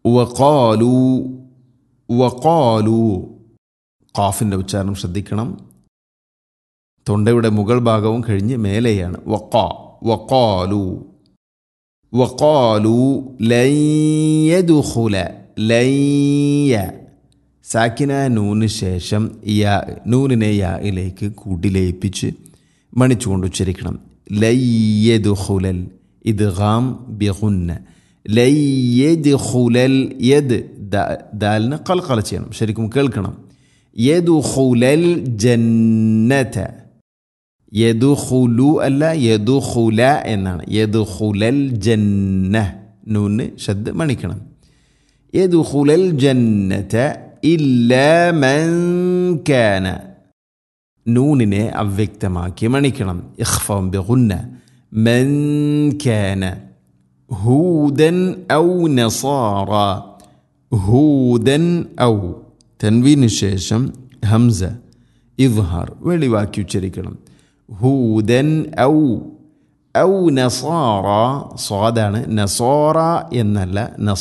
വഖാലു വഖാലു ഖാഫിൻ്റെ ഉച്ചാരണം ശ്രദ്ധിക്കണം. തൊണ്ടയുടെ മുകൾ ഭാഗവും കഴിഞ്ഞ് മേലെയാണ്. വഖാലു വഖാലു ലൻ യദ്ഖുല ലയ്യ സാക്കിന നൂന് ശേഷം നൂനിനെ യായിലേക്ക് കൂട്ടിലയിപ്പിച്ച് മണിച്ചുകൊണ്ട് ഉച്ചരിക്കണം. ലയ്യദ്ഖുലൽ ഇദ്ഗാം ബിഗുന്ന ലയ്യദ്ഖുലൽ യദ് ദാലിന് ഖൽഖല ചെയ്യണം, ശരിക്കും കേൾക്കണം. യദ്ഖുലൽ ജന്നത യദ്ഖുലു അല്ല യദ്ഖുല എന്നാണ്. യദ്ഖുലൽ ജന്ന നൂന് ശബ്ദ മണിക്കണം. യദ്ഖുലൽ ജന്നത ഇല്ലാ മൻ കാന നൂനിനെ അവ്യക്തമാക്കി മണിക്കണം. ഇഖ്ഫാം ബിഗുന്ന മൻ കാന ഹൂദൻ ഔ നസാറ ഹൂദൻ ഔ തൻവീന് ശേഷം ഹംസ ഇദ്ഹാർ വെളിവാക്കി ഉച്ചരിക്കണം. ഹൂദൻ ഔ ഔ നസാറ സ്വാദാണ്, നസാറ എന്നല്ല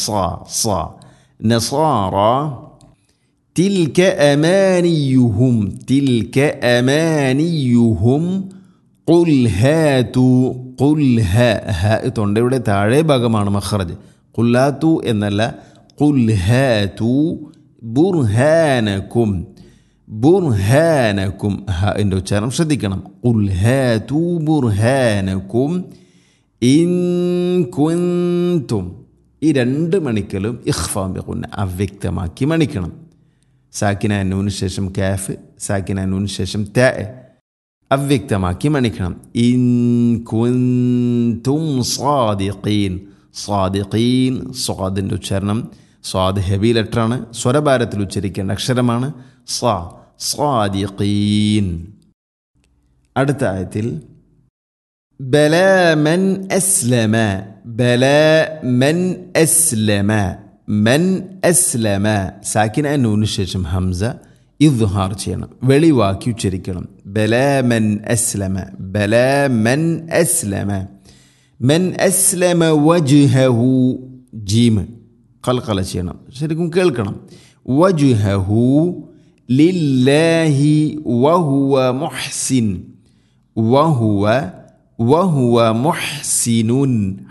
നസാറ. തിൽക അമാനിയുഹും തിൽക അമാനിയുഹും ഖുൽ ഹാതു ഖുൽ ഹ തൊണ്ടയുടെ താഴെ ഭാഗമാണ് മഖ്റജ്. ഖുല്ലാതു എന്നല്ല ഖുൽ ഹാതു ബുർഹാനകും ബുർഹാനകും ഹാൻ്റെ ഉച്ചാരണം ശ്രദ്ധിക്കണം. ഖുൽ ഹാതു ബുർഹാനകും ഇൻ കുൻതും ഈ രണ്ട് മണിക്കലും ഇഖ്ഫാം ബിഗുന്ന അവ്യക്തമാക്കി മണിക്കണം. സാക്കിന നൂന് ശേഷം കാഫ് സാക്കിന നൂന് ശേഷം താ അവ്യക്തമാക്കി മണിക്കണം. ഇൻ കുൻതും സാദിഖീൻ സാദിഖീൻ സ്വാദിൻ്റെ ഉച്ചാരണം സ്വാദ് ഹെവി ലെറ്ററാണ്, സ്വരഭാരത്തിൽ ഉച്ചരിക്കേണ്ട അക്ഷരമാണ്. സാദിഖീൻ. അടുത്ത ആയത്തിൽ ബലാ മൻ അസ്ലമ ബലാ മൻ അസ്ലമ മൻ അസ്ലമ സാക്കിന നൂന് ശേഷം ഹംസ ഇദ്ഹാർ ചെയ്യണം, വെളിവാക്കി ഉച്ചരിക്കണം. ബലാ മൻ അസ്ലമ ബലാ മൻ അസ്ലമ മൻ അസ്ലമ വജ്ഹഹു ജീം ഖൽഖല ചെയ്യണം, ശരിക്കും കേൾക്കണം. വജ്ഹഹു ലില്ലാഹി വഹുവ മുഹ്സിൻ വഹുവ മുഹ്സിനുൻ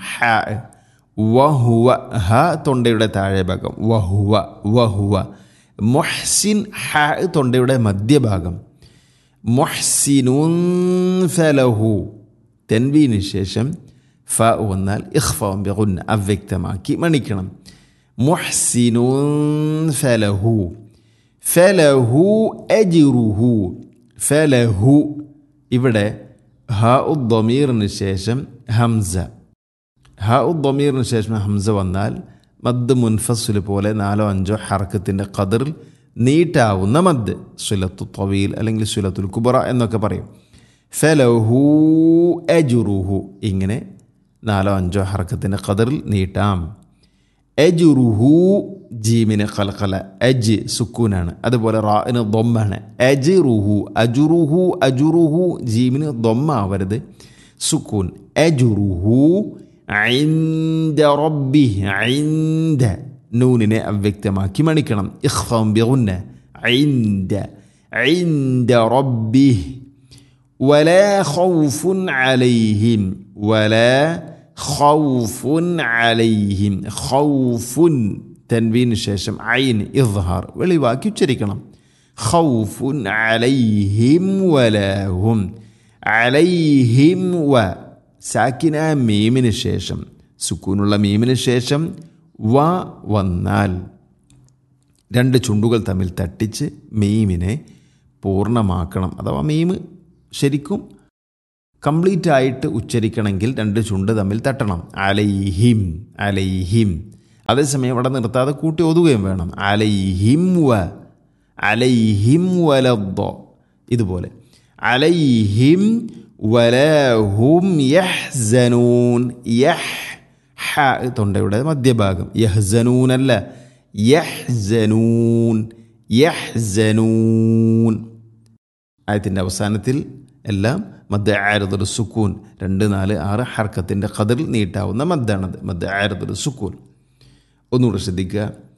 വഹുവ തൊണ്ടയുടെ താഴെ ഭാഗം വഹുവ മുഹ്സിൻ തൊണ്ടയുടെ മധ്യഭാഗം. മുഹ്സിനുൻ ഫലഹു തൻവീന് ശേഷം ഫ വന്നാൽ ഇഖ്ഫാം ബിഗുന്ന അവ്യക്തമാക്കി മണിക്കണം. മുഹ്സിനുൻ ഫലഹു അജ്റുഹു ഫലഹു ഇവിടെ ഹാഉദ്ദമീറിന് ശേഷം ഹംസ ഹാഉദ്ദമീറിന് ശേഷം ഹംസ വന്നാൽ മദ് മുൻഫസിൽ പോലെ 4-5 ഹർക്കത്തിൻ്റെ ഖദറിൽ നീട്ടാവുന്ന മദ് സുലത്തു തവീൽ അല്ലെങ്കിൽ സുലത്തുൽ കുബറ എന്നൊക്കെ പറയും. ഫലഹു അജ്റുഹു ഇങ്ങനെ 4-5 ഹർക്കത്തിൻ്റെ ഖദറിൽ നീട്ടാം. അജ്റുഹു ജീമിന് ഖൽഖല അജ് സുക്കൂനാണ്, അതുപോലെ റാഇന് ദമ്മാണ്. അജുറുഹു ജീമിന് ദമ്മ ആവരുത്, സുക്കൂൻ. അജുറുഹു ഇൻദ റബ്ബിഹി ഇൻദ നൂനിനെ അവ്യക്തമാക്കി മണിക്കണം. ഇഖ്ഫാം ബിഗുന്ന ഇൻദ റബ്ബിഹി വലാ ഖൗഫുൻ അലൈഹിം ഖൗഫുൻ തൻവീന് ശേഷം ഐൻ ഇദ്ഹാർ വെളിവാക്കി ഉച്ചരിക്കണം. ഖൗഫുൻ അലൈഹിം വലാഹും അലൈഹിം വ സാക്കിന മീമിന് ശേഷം സുക്കൂനുള്ള മീമിന് ശേഷം വ വന്നാൽ 2 ചുണ്ടുകൾ തമ്മിൽ തട്ടിച്ച് മീമിനെ പൂർണ്ണമാക്കണം. അഥവാ മീമ് ശരിക്കും കംപ്ലീറ്റ് ആയിട്ട് ഉച്ചരിക്കണമെങ്കിൽ 2 ചുണ്ട് തമ്മിൽ തട്ടണം. അലൈഹിം അതേസമയം അവിടെ നിർത്താതെ കൂട്ടി ഓതുകയും വേണം. അലൈഹിം വലദ്ദ ഇതുപോലെ അലൈഹിം വലഹും യഹ്സനൂൻ തൊണ്ടയുടെ മധ്യഭാഗം യഹ്സനൂനല്ല യഹ്സനൂൻ. ആയത്തിൻ്റെ അവസാനത്തിൽ എല്ലാം മദ് ആരിദുൽ സുക്കൂൻ 2, 4, 6 ഹർക്കത്തിൻ്റെ ഖദറിൽ നീട്ടാവുന്ന മദ്ദാണത്. മദ് ആരിദുൽ സുക്കൂൻ. ഒന്നുകൂടെ ശ്രദ്ധിക്കുക.